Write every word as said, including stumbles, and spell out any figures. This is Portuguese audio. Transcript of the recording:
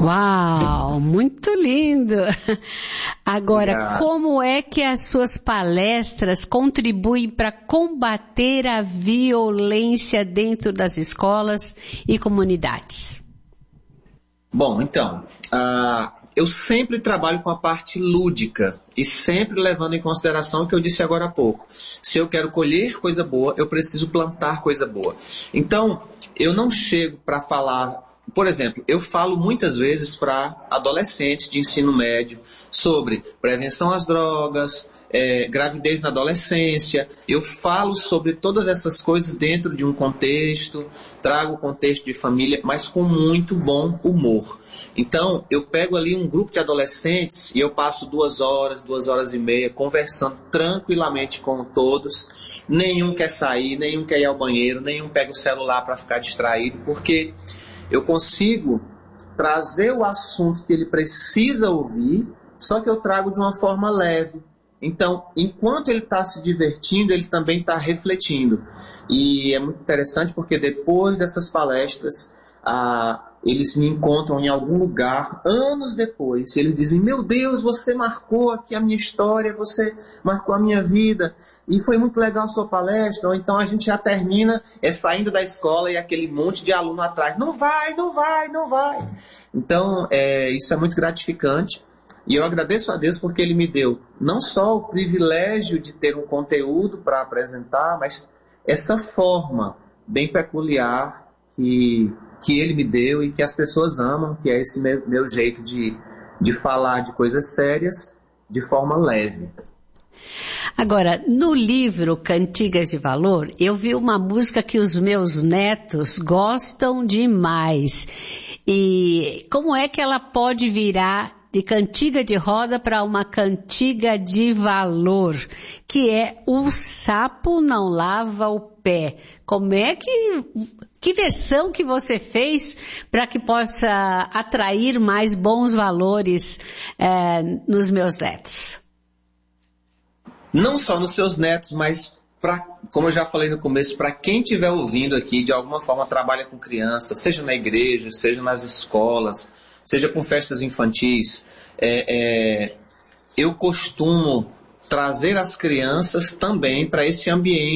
Uau, muito lindo! Agora, Obrigado. Como é que as suas palestras contribuem para combater a violência dentro das escolas e comunidades? Bom, então, uh, eu sempre trabalho com a parte lúdica e sempre levando em consideração o que eu disse agora há pouco. Se eu quero colher coisa boa, eu preciso plantar coisa boa. Então, eu não chego para falar... Por exemplo, eu falo muitas vezes para adolescentes de ensino médio sobre prevenção às drogas, é, gravidez na adolescência. Eu falo sobre todas essas coisas dentro de um contexto, trago o contexto de família, mas com muito bom humor. Então, eu pego ali um grupo de adolescentes e eu passo duas horas, duas horas e meia conversando tranquilamente com todos. Nenhum quer sair, nenhum quer ir ao banheiro, nenhum pega o celular para ficar distraído, porque... eu consigo trazer o assunto que ele precisa ouvir, só que eu trago de uma forma leve. Então, enquanto ele está se divertindo, ele também está refletindo. E é muito interessante porque depois dessas palestras, ah, eles me encontram em algum lugar, anos depois, e eles dizem, meu Deus, você marcou aqui a minha história, você marcou a minha vida, e foi muito legal a sua palestra. Ou então a gente já termina é, saindo da escola e aquele monte de aluno atrás, não vai, não vai, não vai. Então, é, isso é muito gratificante. E eu agradeço a Deus porque Ele me deu não só o privilégio de ter um conteúdo para apresentar, mas essa forma bem peculiar que, que Ele me deu e que as pessoas amam, que é esse meu, meu jeito de, de falar de coisas sérias de forma leve. Agora, no livro Cantigas de Valor, eu vi uma música que os meus netos gostam demais. E como é que ela pode virar de cantiga de roda para uma cantiga de valor, que é O Sapo Não Lava o Pé? Como é que, que versão que você fez para que possa atrair mais bons valores eh, nos meus netos? Não só nos seus netos, mas, pra, como eu já falei no começo, para quem estiver ouvindo aqui, de alguma forma trabalha com crianças, seja na igreja, seja nas escolas, seja com festas infantis, é, é, eu costumo trazer as crianças também para esse ambiente